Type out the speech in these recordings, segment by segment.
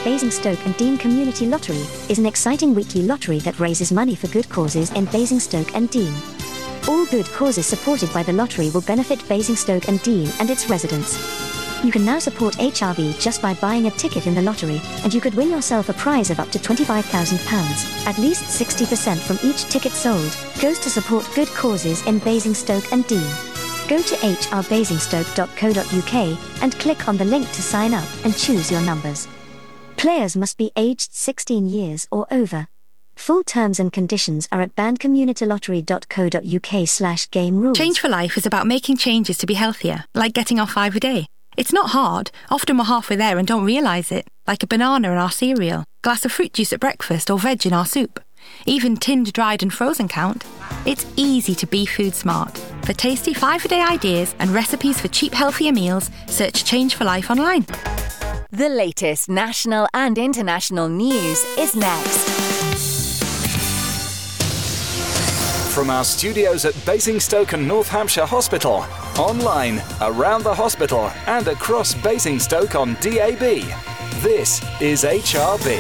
Basingstoke and Deane Community Lottery is an exciting weekly lottery that raises money for good causes in Basingstoke and Deane. All good causes supported by the lottery will benefit Basingstoke and Deane and its residents. You can now support HRB just by buying a ticket in the lottery, and you could win yourself a prize of up to £25,000. At least 60% from each ticket sold goes to support good causes in Basingstoke and Deane. Go to hrbasingstoke.co.uk and click on the link to sign up and choose your numbers. Players must be aged 16 years or over. Full terms and conditions are at bandcommunitylottery.co.uk/game rules. Change for Life is about making changes to be healthier, like getting off 5 a day. It's not hard. Often we're halfway there and don't realise it, like a banana in our cereal, glass of fruit juice at breakfast or veg in our soup. Even tinned, dried and frozen count. It's easy to be food smart. For tasty 5-a-day ideas and recipes for cheap, healthier meals, search Change for Life online. The latest national and international news is next. From our studios at Basingstoke and North Hampshire Hospital, online, around the hospital and across Basingstoke on DAB, this is HRB.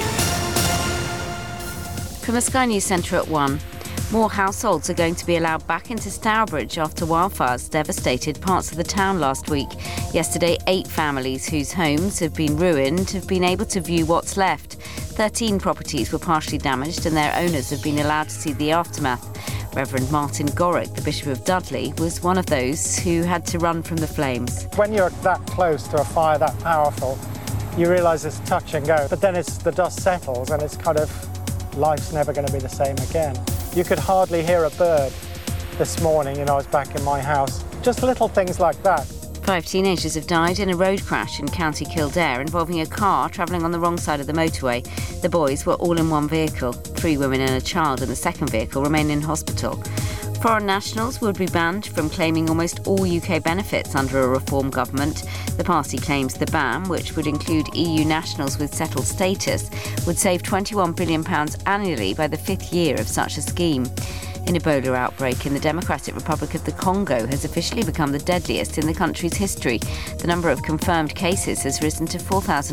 From the Sky News Centre at 1. More households are going to be allowed back into Stourbridge after wildfires devastated parts of the town last week. Yesterday, 8 families whose homes have been ruined have been able to view what's left. 13 properties were partially damaged and their owners have been allowed to see the aftermath. Reverend Martin Gorrick, the Bishop of Dudley, was one of those who had to run from the flames. When you're that close to a fire that powerful, you realise it's touch and go. But then the dust settles and it's kind of, life's never going to be the same again. You could hardly hear a bird this morning, I was back in my house. Just little things like that. 5 teenagers have died in a road crash in County Kildare involving a car travelling on the wrong side of the motorway. The boys were all in one vehicle. 3 women and a child in the second vehicle remain in hospital. Foreign nationals would be banned from claiming almost all UK benefits under a reform government. The party claims the ban, which would include EU nationals with settled status, would save £21 billion annually by the 5th year of such a scheme. An Ebola outbreak in the Democratic Republic of the Congo has officially become the deadliest in the country's history. The number of confirmed cases has risen to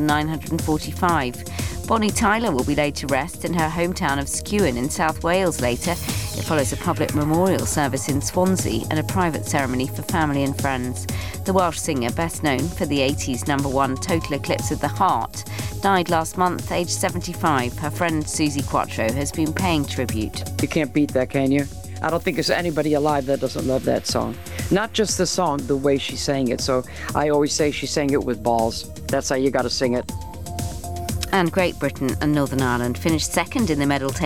4,945. Bonnie Tyler will be laid to rest in her hometown of Skewen in South Wales later. It follows a public memorial service in Swansea and a private ceremony for family and friends. The Welsh singer, best known for the 80s #1 Total Eclipse of the Heart, died last month, aged 75. Her friend Susie Quattro has been paying tribute. You can't beat that, can you? I don't think there's anybody alive that doesn't love that song. Not just the song, the way she sang it. So I always say she sang it with balls. That's how you got to sing it. And Great Britain and Northern Ireland finished second in the medal table.